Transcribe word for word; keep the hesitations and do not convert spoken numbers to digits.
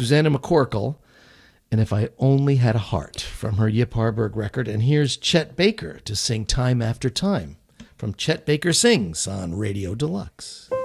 Susanna McCorkle, and If I Only Had a Heart from her Yip Harburg record. And here's Chet Baker to sing Time After Time from Chet Baker Sings on Radio Deluxe.